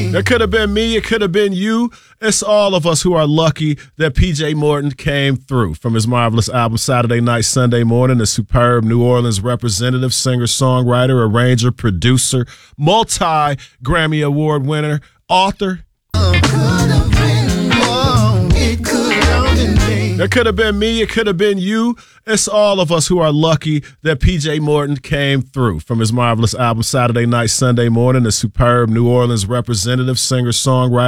It could have been me. It could have been you. It's all of us who are lucky that P.J. Morton came through. From his marvelous album Saturday Night, Sunday Morning, the superb New Orleans representative, singer, songwriter, arranger, producer, multi-Grammy Award winner, author. It could have been me. It could have been you. It's all of us who are lucky that P.J. Morton came through. From his marvelous album Saturday Night, Sunday Morning, the superb New Orleans representative, singer, songwriter,